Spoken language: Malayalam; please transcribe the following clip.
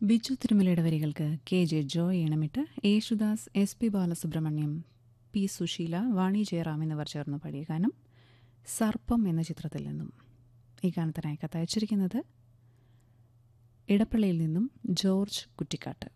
ബിജു തിരുമലയുടെ വരികൾക്ക് K J Joy ഇണമിട്ട് Yesudas, S P Balasubrahmanyam, P Susheela, വാണി ജയറാം എന്നിവർ ചേർന്ന് പാടിയ ഗാനം സർപ്പം എന്ന ചിത്രത്തിൽ നിന്നും. ഈ ഗാനത്തിനായി കത്തയച്ചിരിക്കുന്നത് ഇടപ്പള്ളിയിൽ നിന്നും ജോർജ് കുറ്റിക്കാട്ട്.